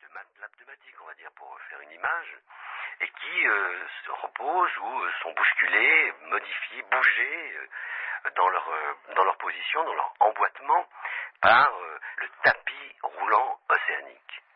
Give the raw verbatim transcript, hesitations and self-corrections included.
matelas pneumatiques, on va dire, pour faire une image, et qui euh, se reposent ou euh, sont bousculés, modifiés, bougés euh, dans leur euh, dans leur position, dans leur emboîtement par euh, le tapis roulant océanique.